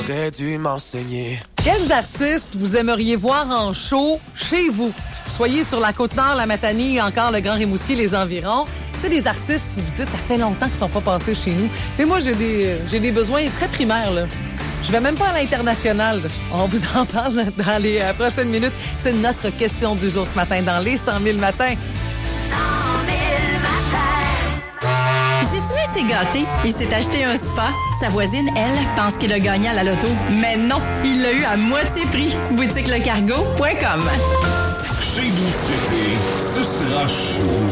Aurais dû m'enseigner. Quels artistes vous aimeriez voir en show chez vous? Soyez sur la Côte-Nord, la Matanie, encore le Grand Rimouski, les environs. Tu sais, des artistes, vous dites, ça fait longtemps qu'ils sont pas passés chez nous. Tu sais, moi, j'ai des besoins très primaires, là. Je vais même pas à l'international. On vous en parle dans les prochaines minutes. C'est notre question du jour ce matin dans les 100 000 matins. 100 000 matins. Jésus s'est gâté. Il s'est acheté un spa. Sa voisine, elle, pense qu'il a gagné à la loto. Mais non, il l'a eu à moitié prix. Boutiquelecargo.com. Chez nous, ce sera chaud.